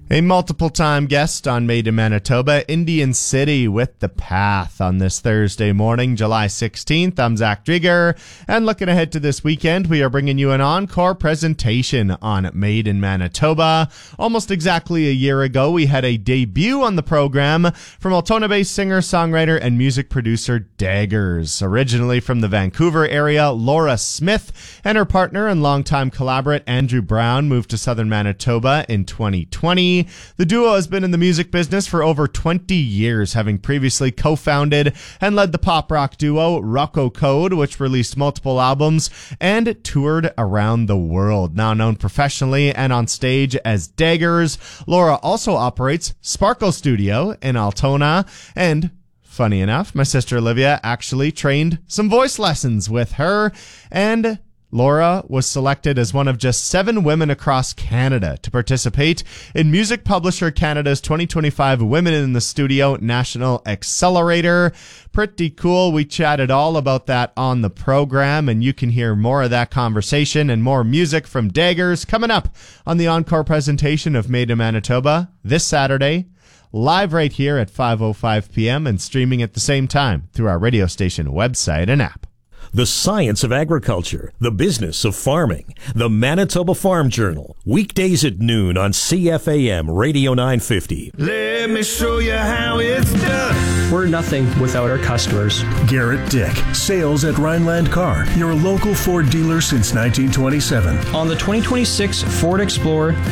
A multiple-time guest on Made in Manitoba, Indian City with The Path on this Thursday morning, July 16th. I'm Zach Drieger, and looking ahead to this weekend, we are bringing you an encore presentation on Made in Manitoba. Almost exactly a year ago, we had a debut on the program from Altona-based singer, songwriter, and music producer Daggers. Originally from the Vancouver area, Laura Smith and her partner and longtime collaborate Andrew Brown moved to southern Manitoba in 2020. The duo has been in the music business for over 20 years, having previously co-founded and led the pop rock duo Rocco Code, which released multiple albums and toured around the world. Now known professionally and on stage as Daggers, Laura also operates Sparkle Studio in Altona, and funny enough, my sister Olivia actually trained some voice lessons with her, and Laura was selected as one of just 7 women across Canada to participate in Music Publisher Canada's 2025 Women in the Studio National Accelerator. Pretty cool. We chatted all about that on the program, and you can hear more of that conversation and more music from Daggers coming up on the encore presentation of Made in Manitoba this Saturday, live right here at 5:05 p.m. and streaming at the same time through our radio station website and app. The science of agriculture, the business of farming, the Manitoba Farm Journal, weekdays at noon on CFAM Radio 950. Let me show you how it's done. We're nothing without our customers. Garrett Dick, sales at Rhineland Car, your local Ford dealer since 1927. On the 2026 Ford Explorer,